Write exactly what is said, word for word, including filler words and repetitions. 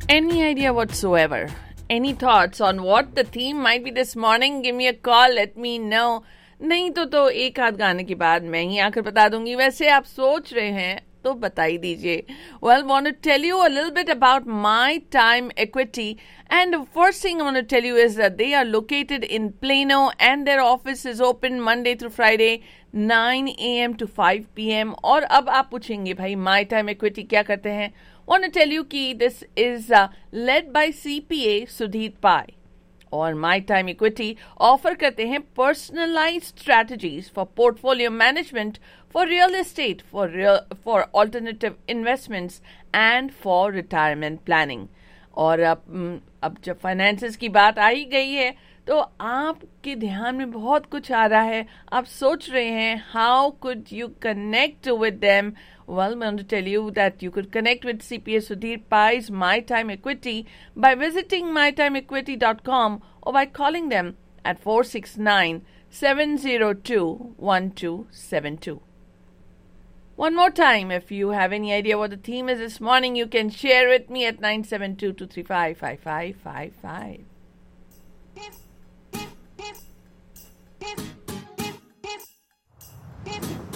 Any idea whatsoever? Any thoughts on what the theme might be this morning? Give me a call, let me know. नहीं तो तो एक आध गाने के बाद मैं ही आकर बता दूंगी. वैसे आप सोच रहे हैं तो बता ही दीजिए. Well, want to tell you a little bit about My Time Equity, and the first thing I want to tell you is that they are located in Plano and their office is open Monday through Friday nine a.m. to five p.m. और अब आप पूछेंगे भाई My Time Equity क्या करते हैं? Want to tell you कि this is uh, led by C P A Sudhir Pai. और My Time Equity ऑफर करते हैं personalized strategies for portfolio management, for real estate, for real, for alternative investments and for retirement planning. और अब अब जब finances की बात आ ही गई है तो आपके ध्यान में बहुत कुछ आ रहा है. आप सोच रहे हैं how could you connect with them? Well, I want to tell you that you could connect with C P A Sudhir Pai's My Time Equity by visiting my time equity dot com or by calling them at four six nine, seven zero two, one two seven two. One more time, if you have any idea what the theme is this morning, you can share with me at nine seven two, two three five, five five five five.